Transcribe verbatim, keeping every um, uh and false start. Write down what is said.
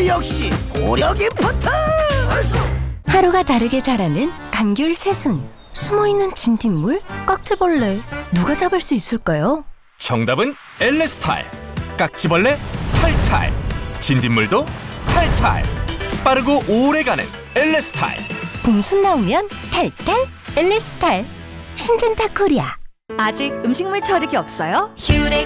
역시 고려기프트. 하루가 다르게 자라는 감귤 새순. 숨어있는 진딧물? 깍지벌레. 누가 잡을 수 있을까요? 정답은 엘레스탈. 깍지벌레 탈탈, 진딧물도 탈탈. 빠르고 오래가는 엘레스탈. 봄순 나오면 탈탈 엘레스탈. 신젠타 코리아. 아직 음식물 처리기 없어요? 퓨렉